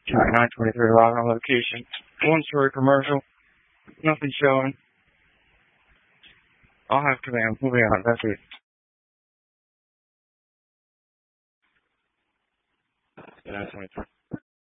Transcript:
Alright, 923 live on location. 1-story commercial. Nothing showing. I'll have command. Moving on. That's it. Yeah, 923.